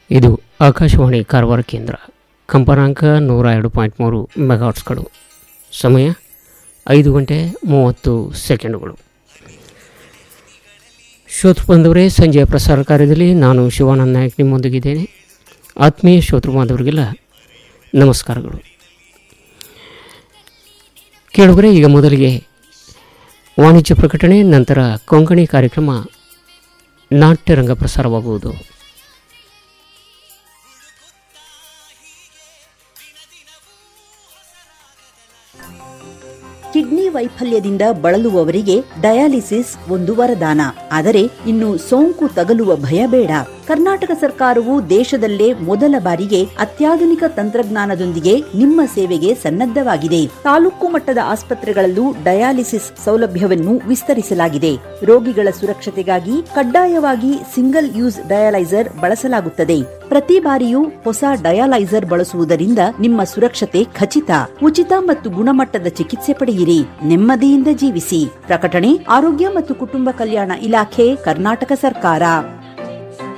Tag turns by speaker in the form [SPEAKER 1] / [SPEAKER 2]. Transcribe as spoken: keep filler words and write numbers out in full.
[SPEAKER 1] ಇದು ಆಕಾಶವಾಣಿ ಕಾರವಾರ ಕೇಂದ್ರ. ಕಂಪನಾಂಕ ನೂರ ಎರಡು ಪಾಯಿಂಟ್ ಮೂರು ಮೆಗಾಟ್ಸ್ಗಳು. ಸಮಯ ಐದು ಗಂಟೆ ಮೂವತ್ತು ಸೆಕೆಂಡುಗಳು. ಶ್ರೋತೃ ಬಂದವರೇ, ಸಂಜೆಯ ಪ್ರಸಾರ ಕಾರ್ಯದಲ್ಲಿ ನಾನು ಶಿವಾನಂದ ನಾಯಕ್ ನಿಮ್ಮೊಂದಿಗಿದ್ದೇನೆ. ಆತ್ಮೀಯ ಶ್ರೋತೃ ಬಾಂಧವರಿಗೆಲ್ಲ ನಮಸ್ಕಾರಗಳು. ಕೇಳುಗರೆ, ಈಗ ಮೊದಲಿಗೆ ವಾಣಿಜ್ಯ ಪ್ರಕಟಣೆ, ನಂತರ ಕೊಂಕಣಿ ಕಾರ್ಯಕ್ರಮ ನಾಟ್ಯರಂಗ ಪ್ರಸಾರವಾಗುವುದು.
[SPEAKER 2] ಕಿಡ್ನಿ ವೈಫಲ್ಯದಿಂದ ಬಳಲುವವರಿಗೆ ಡಯಾಲಿಸಿಸ್ ಒಂದು ವರದಾನ. ಆದರೆ ಇನ್ನು ಸೋಂಕು ತಗಲುವ ಭಯ ಬೇಡ. ಕರ್ನಾಟಕ ಸರ್ಕಾರವು ದೇಶದಲ್ಲೇ ಮೊದಲ ಬಾರಿಗೆ ಅತ್ಯಾಧುನಿಕ ತಂತ್ರಜ್ಞಾನದೊಂದಿಗೆ ನಿಮ್ಮ ಸೇವೆಗೆ ಸನ್ನದ್ಧವಾಗಿದೆ. ತಾಲೂಕು ಮಟ್ಟದ ಆಸ್ಪತ್ರೆಗಳಲ್ಲೂ ಡಯಾಲಿಸಿಸ್ ಸೌಲಭ್ಯವನ್ನು ವಿಸ್ತರಿಸಲಾಗಿದೆ. ರೋಗಿಗಳ ಸುರಕ್ಷತೆಗಾಗಿ ಕಡ್ಡಾಯವಾಗಿ ಸಿಂಗಲ್ ಯೂಸ್ ಡಯಾಲೈಸರ್ ಬಳಸಲಾಗುತ್ತದೆ. ಪ್ರತಿ ಬಾರಿಯೂ ಹೊಸ ಡಯಾಲೈಸರ್ ಬಳಸುವುದರಿಂದ ನಿಮ್ಮ ಸುರಕ್ಷತೆ ಖಚಿತ. ಉಚಿತ ಮತ್ತು ಗುಣಮಟ್ಟದ ಚಿಕಿತ್ಸೆ ಪಡೆಯಿರಿ, ನೆಮ್ಮದಿಯಿಂದ ಜೀವಿಸಿ. ಪ್ರಕಟಣೆ ಆರೋಗ್ಯ ಮತ್ತು ಕುಟುಂಬ ಕಲ್ಯಾಣ ಇಲಾಖೆ, ಕರ್ನಾಟಕ ಸರ್ಕಾರ.